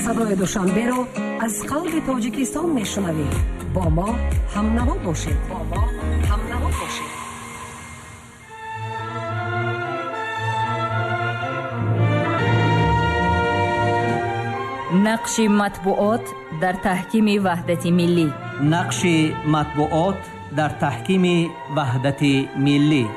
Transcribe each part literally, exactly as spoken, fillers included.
صدای دوشنبه رو از قلب تاجیکستان میشنوید. با ما همنوا باشید. با ما همنوا باشید. نقش مطبوعات در تحکیم وحدت ملی. نقش مطبوعات در تحکیم وحدت ملی.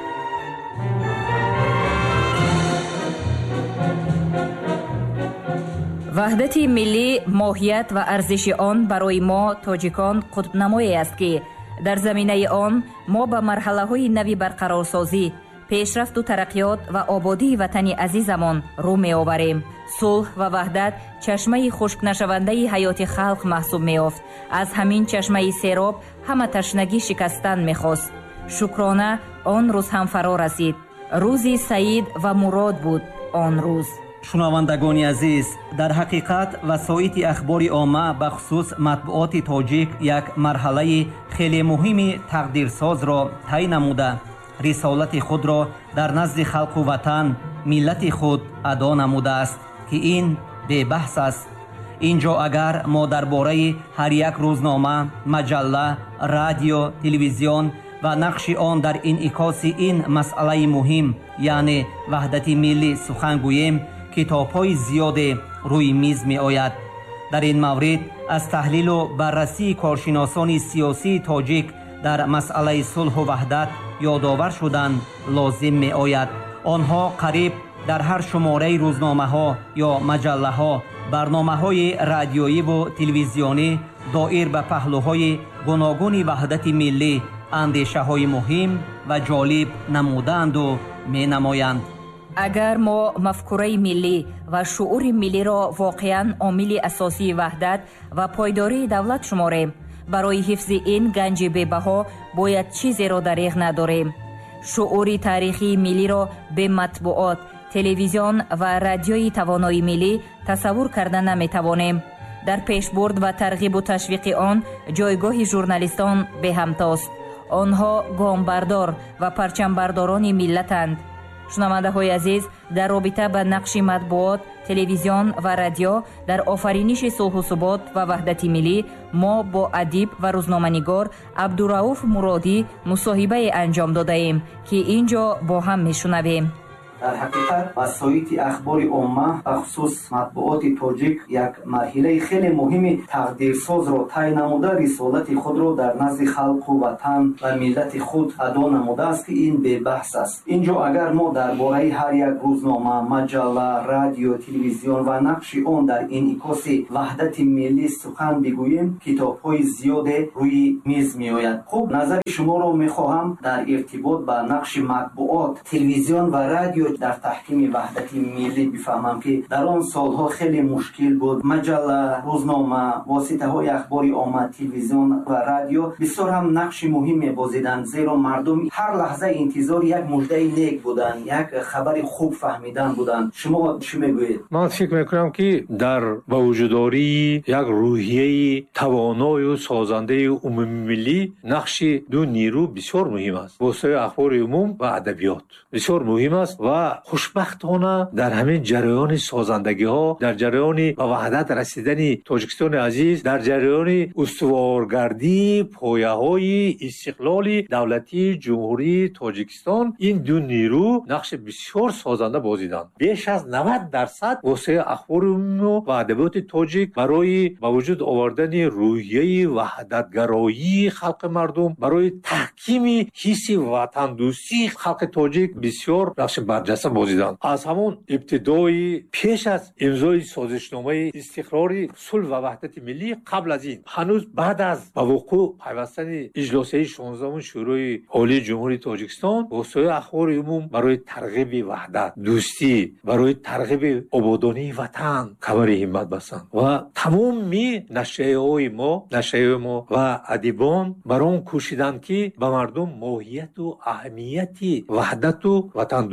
وحدت ملی ماهیت و ارزش آن برای ما تاجیکان قطب‌نمایی است که در زمینه آن ما به مرحله‌های نوی برقرارسازی، پیشرفت و ترقیات و آبادی وطن عزیزمان رو می‌آوریم. صلح و وحدت چشمه خشک نشونده حیات خلق محسوب می‌یافت. از همین چشمه سیراب همه تشنگی شکستن می‌خواست. شکرانه آن روز هم فرا رسید. روزی سعید و مراد بود آن روز. شنوندگان عزیز، در حقیقت وسایط اخبار عامه به خصوص مطبوعات تاجیک یک مرحله خیلی مهم تقدیرساز را طی نموده رسالت خود را در نزد خلق و وطن ملت خود ادا نموده است که این بے بحث است. اینجا اگر ما درباره هر یک روزنامه، مجله، رادیو، تلویزیون و نقش آن در انعکاس این مسئله مهم یعنی وحدت ملی سخن گوییم، کتاب‌های زیاد روی میز می آید. در این مورد از تحلیل و بررسی کارشناسان سیاسی تاجیک در مسئله صلح و وحدت یادآور شدن لازم می آید. آنها قریب در هر شماره روزنامه ها یا مجله ها، برنامه های رادیویی و تلویزیونی دایر به پهلوهای گوناگون وحدت ملی اندیشه های مهم و جالب نمودند و می نمایند. اگر ما مفکوره ملی و شعور ملی را واقعاً عامل اساسی وحدت و پایداری دولت شماریم، برای حفظ این گنج بی‌بها باید چیزی را دریغ نداریم. شعور تاریخی ملی را به مطبوعات، تلویزیون و رادیوی توانایی ملی تصور کردن نمی‌توانیم. در پیشبرد و ترغیب و تشویق آن جایگاه ژورنالیستان به همتاست. آنها گامبردار و پرچمبرداران ملتند. شنونده های عزیز، در رابطه با نقش مطبوعات، تلویزیون و رادیو در آفرینش صلح و ثبات و وحدت ملی ما با ادیب و روزنامه‌نگار عبدالرؤوف مرادی مصاحبه انجام داده ایم که اینجا با هم میشنویم. در حقیقت وسایط اخبار عامه به خصوص مطبوعات تاجیک یک مرحله خیلی مهم تقدیرساز را طی نموده رسالت خود را در نزد خلق و وطن و ملت خود ادا نموده است که این بے بحث است. اینجا اگر ما درباره هر یک روزنامه، مجله، رادیو، تلویزیون و نقش آن در انعکاس وحدت ملی سخن بگوییم، کتاب‌های زیاد روی میز میآید. خب نظر شما را می‌خواهم در ارتباط با نقش مطبوعات، تلویزیون و رادیو در تحکیم وحدت ملی بفهمم که در آن سالها خیلی مشکل بود. مجله، روزنامه، واسطه های اخبار عامه، تلویزیون و رادیو بسیار هم نقش مهمی بازیدند، زیرا مردم هر لحظه انتظار یک مژده نیک بودند، یک خبر خوب فهمیدن بودند. شما چی میگویید؟ من فکر میکنم که در با وجودداری یک روحیه توانای و سازنده عمومی ملی نقش دو نیرو بسیار مهم است. واسطه اخبار عموم و ادبیات بسیار مهم است و خوشبختانه در همین جریان سازندگی ها، در جریان به وحدت رسیدن تاجیکستان عزیز، در جریان استوارگردی پایه های استقلال دولتی جمهوری تاجیکستان، این دو نیرو نقش بسیار سازنده بازیدند. بیش از نود درصد واسه اخبار و ادبیات تاجیک برای به وجود آوردن روحیه وحدتگرایی خلق مردم، برای تحکیم حس وطن دوستی خلق تاجیک بسیار نقش برجسته بازیدند. از همون ابتدای پیش از امضای سازشنامه استقرار صلح و وحدت ملی، قبل از این هنوز بعد از به وقوع پیوستن اجلاس شانزدهم شورای عالی جمهوری تاجیکستان، وسایل اخبار عموم برای ترغیب وحدت دوستی، برای ترغیب آبادانی وطن کمر همت بستند و تمام نشریه‌های ما نشریه ما و ادیبان برای کوشیدند که به مردم ماهیت و اهمیت وحدت و وطن دوستی را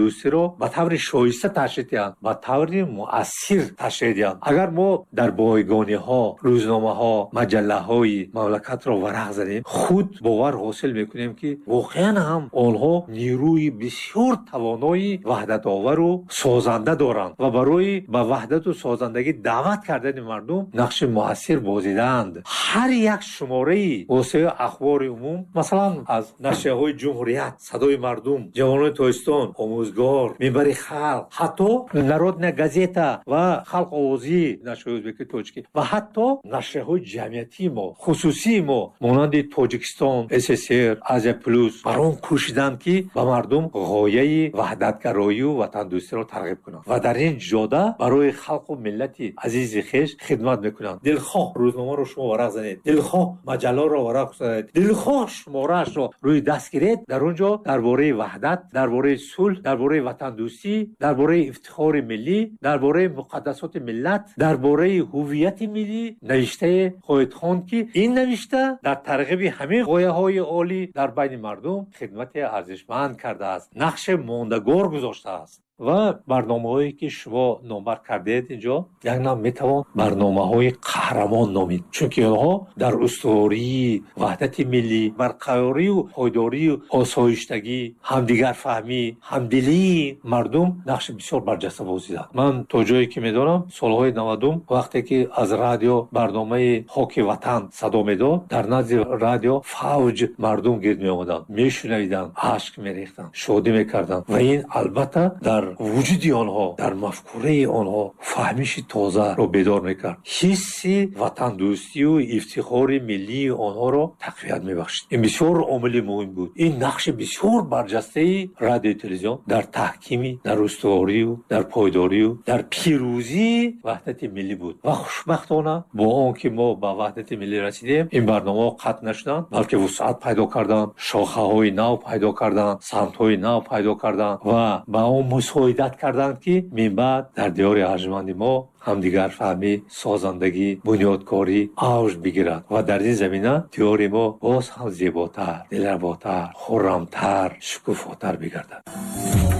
ба таври шоиста ташрид диҳанд, ба таври муассир ташрид диҳанд. агар мо дар бойгониҳо, рӯзномаҳо, маҷаллаҳои мамлакатро варақ занем, худ бовар ҳосил мекунем ки воқеан ҳам онҳо нерӯи бисёр тавонои ваҳдатовару созанда доранд ва барои ба ваҳдату созандагӣ даъват кардани мардум нақши муассир бозидаанд. ҳар як шумораи восаи ахбори умум, масалан аз нашрияҳои ҷумҳурият, садои мардум, ҷавонони тоистон, омӯзгор, минбари халқ, ҳатто народная газета ва халқ овозӣ, нашрияҳои ӯзбекӣ, тоҷикӣ ва ҳатто нашрияҳои ҷамъиятии мо, хусусии мо, монанди Тоҷикистон, СССР, Азия плюс бар он кӯшиданд ки ба мардум ғояи ваҳдатгароию ватандӯстиро тарғиб кунанд ва дар ин ҷода барои халқу миллати азизи хеш хидмат мекунанд. дилхоҳ рӯзномаро шумо варақ занед, дилхоҳ маҷалларо варақ занед, дилхоҳ шумораашро рӯи даст гиред, дар он ҷо дар бораи ваҳдат, дар бораи сулҳ, дар бораи ватандӯстӣ, дар бораи ифтихори миллӣ, дар бораи муқаддасоти миллат, дар бораи ҳуввияти миллӣ навиштае хоҳед хонд ки ин навишта дар тарғиби ҳамин ғояҳои олӣ дар байни мардум хидмати арзишманд кардааст, нақши мондагор гузоштааст. ва барномаҳое ки шумо номбар кардед инҷо як нам метавон барномаҳои қаҳрамон номид, чунки онҳо дар устувории ваҳдати миллӣ, барқарорию пойдорию осоиштагӣ, ҳамдигарфаҳмӣ, ҳамдилии мардум нақши бисёр барҷаста бозиданд. ман то ҷое ки медонам, солҳои навадум вақте ки аз радио барномаи ҳоки ватан садо медод, дар назди радио фавҷ мардум гирд меомаданд, мешунавиданд, ашк мерехтанд, шодӣ мекарданд ва ин албатта дар вуҷуди онҳо, дар мафкураи онҳо фаҳмиши тозаро бедор мекард. ҳисси ватандӯстию ифтихори миллии онҳоро тақвият мебахшид. ин бисёр омили муҳим буд. ин нақши бисёр барҷастаи радио телевизион дар таҳкими, дар устуворию, дар пойдорию, дар пирӯзии ваҳдати миллӣ буд. ва хушбахтона бо он ки мо ба ваҳдати миллӣ расидем, ин барномаҳо қатъ нашуданд, балки вусъат пайдо карданд, шохаҳои нав пайдо карданд, самтҳои нав пайдо карданд ва ба он мусоидат карданд ки минбаъд дар диёри арҷманди мо ҳамдигарфаҳмӣ, созандагӣ, бунёдкорӣ авҷ бигирад ва дар ин замина диёри мо боз ҳам зеботар, дилработар, хуррамтар, шукуфотар бигардад.